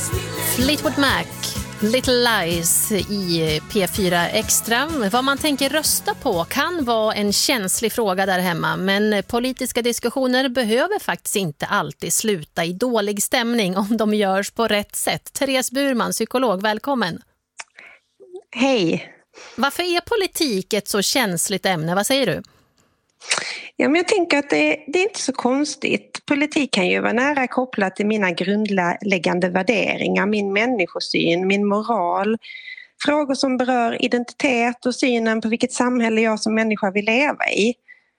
Fleetwood Mac, Little Lies i P4 Extra. Vad man tänker rösta på kan vara en känslig fråga där hemma, men politiska diskussioner behöver faktiskt inte alltid sluta i dålig stämning om de görs på rätt sätt. Therese Burman, psykolog, välkommen. Hej. Varför är politik ett så känsligt ämne? Vad säger du? Ja, men jag tänker att det är inte så konstigt. Politik kan ju vara nära kopplat till mina grundläggande värderingar, min människosyn, min moral. Frågor som berör identitet och synen på vilket samhälle jag som människa vill leva i.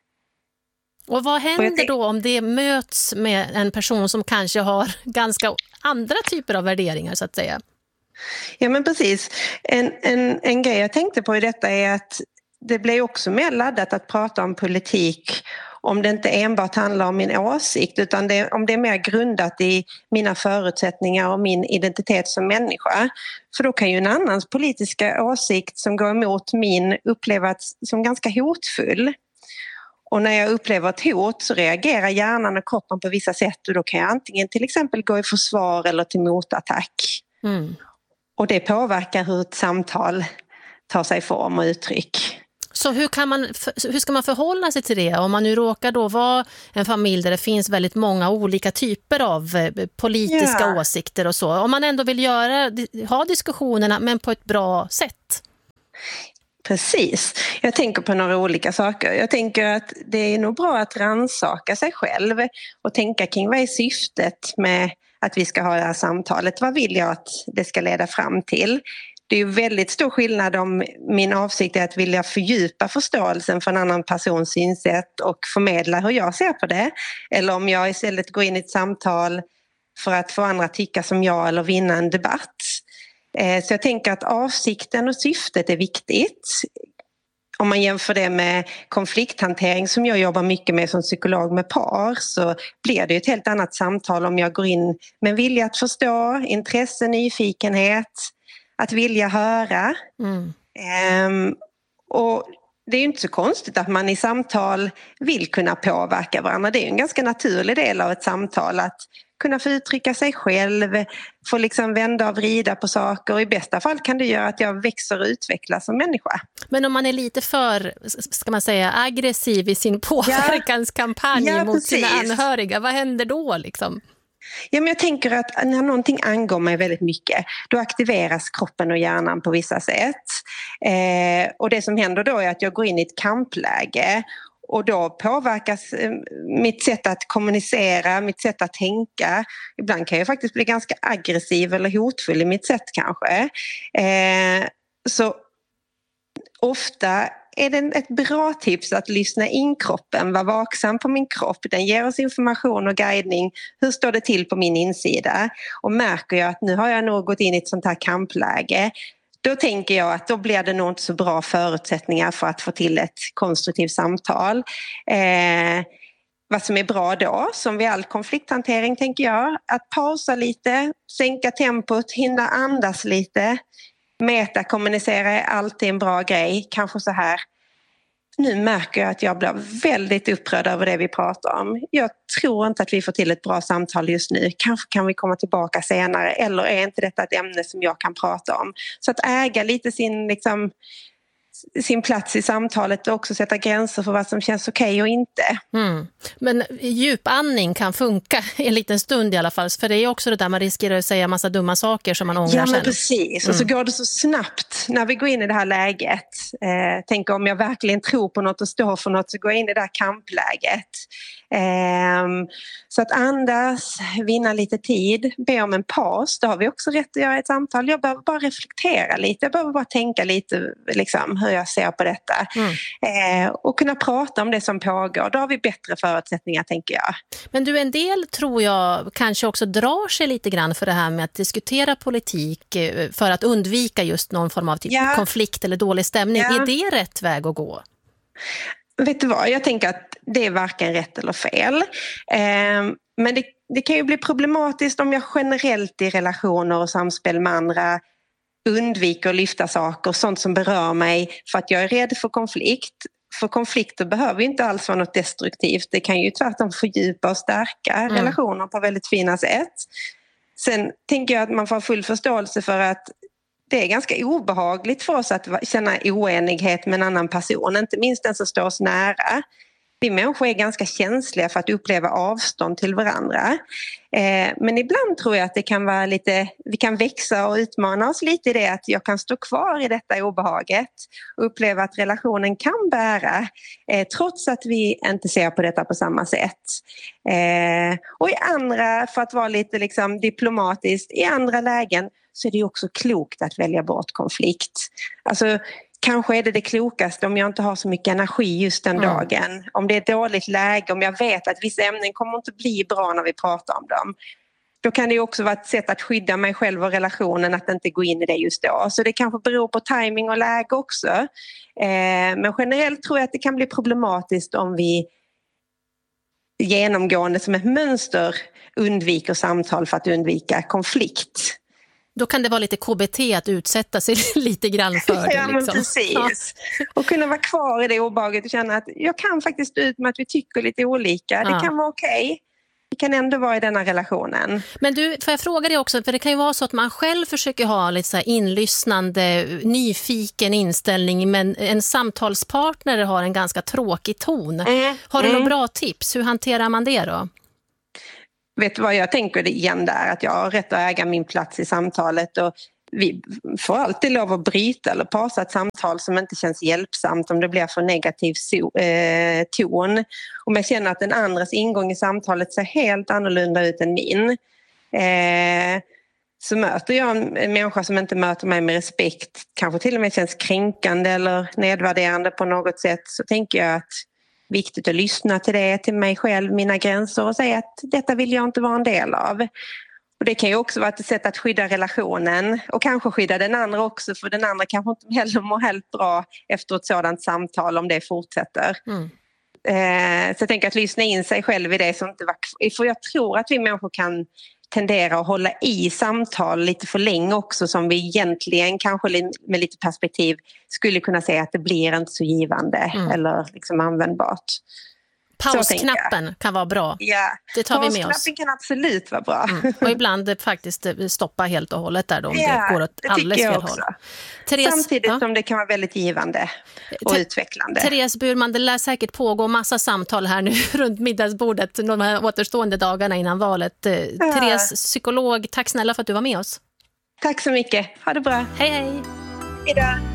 Och vad händer då om det möts med en person som kanske har ganska andra typer av värderingar så att säga? Ja, men precis. En grej jag tänkte på i detta är att det blir också mer laddat att prata om politik om det inte enbart handlar om min åsikt, utan om det är mer grundat i mina förutsättningar och min identitet som människa. För då kan ju en annans politiska åsikt som går emot min upplevas som ganska hotfull. Och när jag upplever ett hot så reagerar hjärnan och kroppen på vissa sätt, och då kan jag antingen till exempel gå i försvar eller till motattack. Och det påverkar hur ett samtal tar sig form och uttryck. Så hur ska man förhålla sig till det om man nu råkar då vara en familj där det finns väldigt många olika typer av politiska åsikter och så? Om man ändå vill ha diskussionerna men på ett bra sätt. Precis. Jag tänker på några olika saker. Jag tänker att det är nog bra att rannsaka sig själv och tänka kring vad är syftet med att vi ska ha det här samtalet. Vad vill jag att det ska leda fram till? Det är ju väldigt stor skillnad om min avsikt är att vilja fördjupa förståelsen för en annan persons synsätt och förmedla hur jag ser på det. Eller om jag istället går in i ett samtal för att få andra tycka som jag eller vinna en debatt. Så jag tänker att avsikten och syftet är viktigt. Om man jämför det med konflikthantering som jag jobbar mycket med som psykolog med par, så blir det ett helt annat samtal om jag går in med vilja att förstå, intresse, nyfikenhet, att vilja höra. Och det är ju inte så konstigt att man i samtal vill kunna påverka varandra. Det är ju en ganska naturlig del av ett samtal att kunna få uttrycka sig själv, få liksom vända och vrida på saker, och i bästa fall kan det göra att jag växer och utvecklas som människa. Men om man är lite för, ska man säga, aggressiv i sin påverkanskampanj mot sina anhöriga, vad händer då liksom? Ja, men jag tänker att när någonting angår mig väldigt mycket, då aktiveras kroppen och hjärnan på vissa sätt. Och det som händer då är att jag går in i ett kampläge, och då påverkas mitt sätt att kommunicera, mitt sätt att tänka. Ibland kan jag faktiskt bli ganska aggressiv eller hotfull i mitt sätt kanske. Så ofta är det ett bra tips att lyssna in kroppen, vara vaksam på min kropp. Den ger oss information och guidning. Hur står det till på min insida? Och märker jag att nu har jag nog gått in i ett sånt här kampläge, då tänker jag att då blir det nog inte så bra förutsättningar för att få till ett konstruktivt samtal. Vad som är bra då, som vid all konflikthantering tänker jag, att pausa lite, sänka tempot, hinna andas lite. Metakommunicera är alltid en bra grej. Kanske så här: nu märker jag att jag blir väldigt upprörd över det vi pratar om. Jag tror inte att vi får till ett bra samtal just nu. Kanske kan vi komma tillbaka senare. Eller är inte detta ett ämne som jag kan prata om? Så att äga lite sin plats i samtalet och också sätta gränser för vad som känns okej och inte. Men djupandning kan funka en liten stund i alla fall, för det är också det där man riskerar att säga massa dumma saker som man ångrar sen. Ja, men precis. Och så går det så snabbt när vi går in i det här läget. Tänk om jag verkligen tror på något och står för något, så går jag in i det där kampläget. Så att andas, vinna lite tid, be om en paus, då har vi också rätt att göra ett samtal. Jag behöver bara reflektera lite, jag behöver bara tänka lite liksom, hur jag ser på detta. Och kunna prata om det som pågår, då har vi bättre förutsättningar, tänker jag. Men du, en del tror jag kanske också drar sig lite grann för det här med att diskutera politik för att undvika just någon form av konflikt eller dålig stämning. Är det rätt väg att gå? Vet du vad, jag tänker att det är varken rätt eller fel. Men det kan ju bli problematiskt om jag generellt i relationer och samspel med andra undviker att lyfta saker, sånt som berör mig, för att jag är rädd för konflikt. För konflikter behöver inte alls vara något destruktivt. Det kan ju tvärtom fördjupa och stärka relationer på väldigt fina sätt. Sen tänker jag att man får full förståelse för att det är ganska obehagligt för oss att känna oenighet med en annan person, inte minst den som står oss nära. Vi människor är ganska känsliga för att uppleva avstånd till varandra. Men ibland tror jag att det kan vara vi kan växa och utmana oss lite i det, att jag kan stå kvar i detta obehaget och uppleva att relationen kan bära trots att vi inte ser på detta på samma sätt. Och i andra, för att vara lite liksom diplomatiskt, i andra lägen så är det också klokt att välja bort konflikt. Alltså kanske är det klokaste om jag inte har så mycket energi just den dagen. Om det är ett dåligt läge, om jag vet att vissa ämnen kommer inte bli bra när vi pratar om dem. Då kan det också vara ett sätt att skydda mig själv och relationen, att inte gå in i det just då. Så det kanske beror på timing och läge också. Men generellt tror jag att det kan bli problematiskt om vi genomgående som ett mönster undviker samtal för att undvika konflikt. Då kan det vara lite KBT att utsätta sig lite grann för det. Ja, men precis. Ja. Och kunna vara kvar i det obehaget och känna att jag kan faktiskt stå ut med att vi tycker lite olika. Det kan vara okej. Vi kan ändå vara i denna relationen. Men du, får jag fråga dig också, för det kan ju vara så att man själv försöker ha lite så här inlyssnande, nyfiken inställning, men en samtalspartner har en ganska tråkig ton. Har du några bra tips? Hur hanterar man det då? Vet du vad jag tänker igen där? Att jag har rätt att äga min plats i samtalet, och vi får alltid lov att bryta eller pausa ett samtal som inte känns hjälpsamt om det blir för negativ ton. Om jag känner att den andras ingång i samtalet ser helt annorlunda ut än min, så möter jag en människa som inte möter mig med respekt, kanske till och med känns kränkande eller nedvärderande på något sätt, så tänker jag att viktigt att lyssna till det, till mig själv, mina gränser, och säga att detta vill jag inte vara en del av. Och det kan ju också vara ett sätt att skydda relationen och kanske skydda den andra också, för den andra kanske inte heller mår helt bra efter ett sådant samtal om det fortsätter. Så jag tänker att lyssna in sig själv i det som inte var, för jag tror att vi människor kan tendera att hålla i samtal lite för länge också, som vi egentligen kanske med lite perspektiv skulle kunna säga att det blir inte så givande eller liksom användbart. Pausknappen kan vara bra. Ja, det tar vi med oss. Pausknappen kan absolut vara bra. Och ibland faktiskt stoppa helt och hållet där då, om det går åt alldeles fel håll. Samtidigt som det kan vara väldigt givande och utvecklande. Therese Burman, det lär säkert pågå massa samtal här nu runt middagsbordet de här återstående dagarna innan valet. Therese, psykolog, tack snälla för att du var med oss. Tack så mycket. Ha det bra. Hej hej. Hejdå.